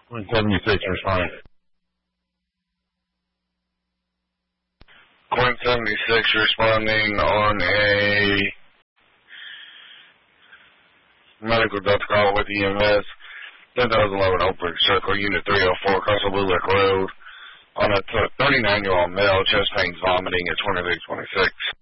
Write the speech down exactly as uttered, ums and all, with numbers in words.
one seventy-six responding. Point seventy-six responding on a medical death call with E M S, ten thousand eleven Oak Brook Circle, Unit three oh four, across the Blue Lick Road, on a thirty-nine-year-old male, chest pains, vomiting at twenty-three twenty-six.